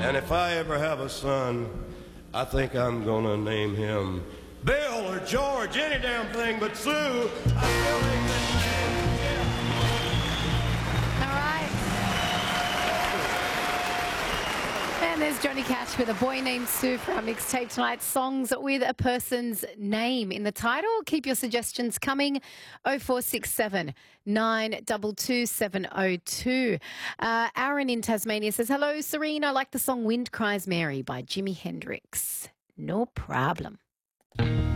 And if I ever have a son, I think I'm gonna name him Bill or George, any damn thing but Sue. I still think All right. And there's Johnny Cash with A Boy Named Sue for our mixtape tonight. Songs with a person's name in the title. Keep your suggestions coming. 0467 922 702. Aaron in Tasmania says, hello, Serene. I like the song Wind Cries Mary by Jimi Hendrix. No problem.